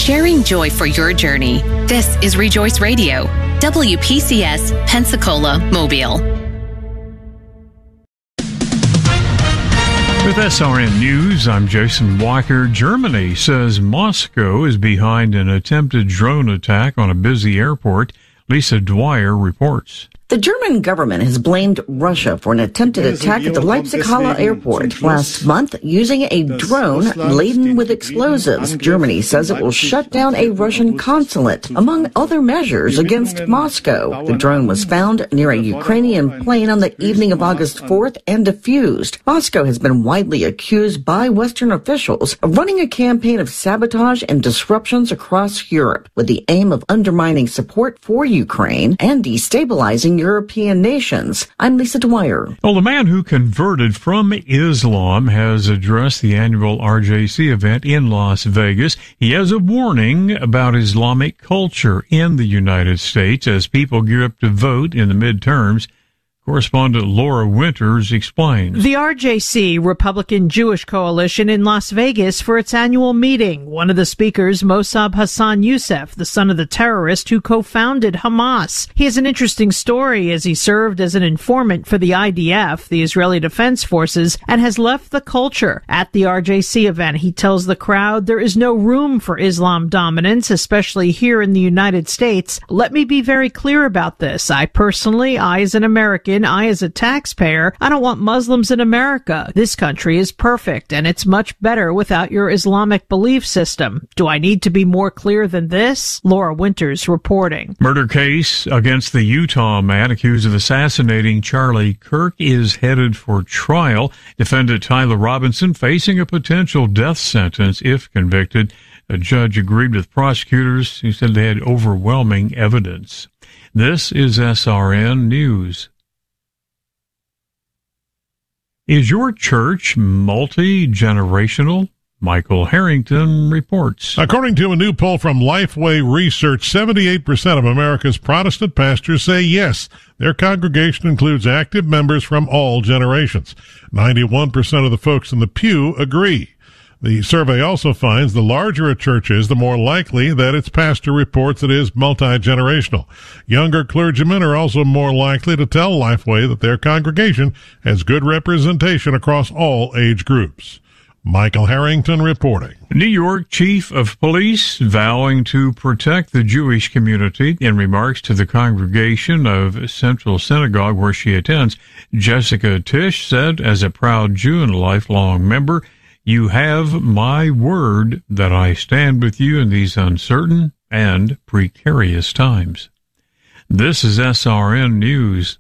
sharing joy for your journey. This is Rejoice Radio, WPCS, Pensacola, Mobile. With SRN News, I'm Jason Walker. Germany says Moscow is behind an attempted drone attack on a busy airport. Lisa Dwyer reports. The German government has blamed Russia for an attempted attack at the Leipzig-Halle airport last month using a drone laden with explosives. Germany says it will shut down a Russian consulate, among other measures, against Moscow. The drone was found near a Ukrainian plane on the evening of August 4th and defused. Moscow has been widely accused by Western officials of running a campaign of sabotage and disruptions across Europe with the aim of undermining support for Ukraine and destabilizing European nations. I'm Lisa Dwyer. Well, the man who converted from Islam has addressed the annual RJC event in Las Vegas. He has a warning about Islamic culture in the United States as people gear up to vote in the midterms. Correspondent Laura Winters explains. The RJC, Republican Jewish Coalition in Las Vegas for its annual meeting. One of the speakers, Mossab Hassan Youssef, the son of the terrorist who co-founded Hamas. He has an interesting story as he served as an informant for the IDF, the Israeli Defense Forces, and has left the culture. At the RJC event, he tells the crowd there is no room for Islam dominance, especially here in the United States. Let me be very clear about this. I as an American, I as a taxpayer, I don't want Muslims in America. This country is perfect, and it's much better without your Islamic belief system. Do I need to be more clear than this? Laura Winters reporting. Murder case against the Utah man accused of assassinating Charlie Kirk is headed for trial. Defendant Tyler Robinson facing a potential death sentence if convicted. A judge agreed with prosecutors who said they had overwhelming evidence. This is SRN News. Is your church multi-generational? Michael Harrington reports. According to a new poll from Lifeway Research, 78% of America's Protestant pastors say yes, their congregation includes active members from all generations. 91% of the folks in the pew agree. The survey also finds the larger a church is, the more likely that its pastor reports it is multi-generational. Younger clergymen are also more likely to tell Lifeway that their congregation has good representation across all age groups. Michael Harrington reporting. New York Chief of Police vowing to protect the Jewish community. In remarks to the congregation of Central Synagogue where she attends, Jessica Tisch said, as a proud Jew and lifelong member, "You have my word that I stand with you in these uncertain and precarious times." This is SRN News.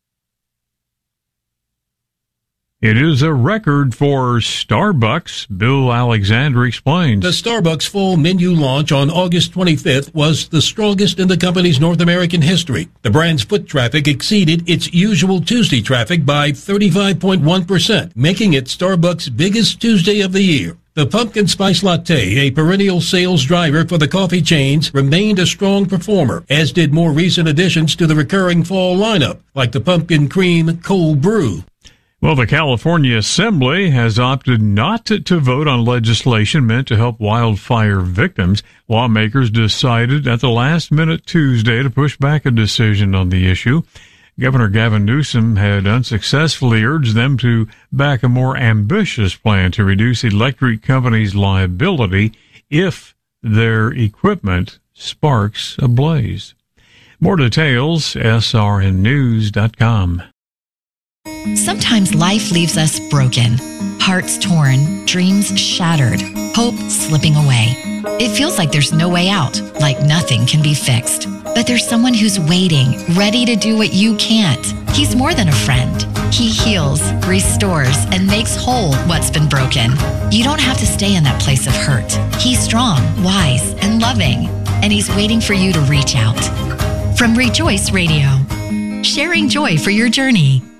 It is a record for Starbucks. Bill Alexander explains. The Starbucks full menu launch on August 25th was the strongest in the company's North American history. The brand's foot traffic exceeded its usual Tuesday traffic by 35.1%, making it Starbucks' biggest Tuesday of the year. The pumpkin spice latte, a perennial sales driver for the coffee chains, remained a strong performer, as did more recent additions to the recurring fall lineup, like the pumpkin cream cold brew. Well, the California Assembly has opted not to vote on legislation meant to help wildfire victims. Lawmakers decided at the last minute Tuesday to push back a decision on the issue. Governor Gavin Newsom had unsuccessfully urged them to back a more ambitious plan to reduce electric companies' liability if their equipment sparks a blaze. More details, srnnews.com. Sometimes life leaves us broken, hearts torn, dreams shattered, hope slipping away. It feels like there's no way out, like nothing can be fixed. But there's someone who's waiting, ready to do what you can't. He's more than a friend. He heals, restores, and makes whole what's been broken. You don't have to stay in that place of hurt. He's strong, wise, and loving, and he's waiting for you to reach out. From Rejoice Radio, sharing joy for your journey.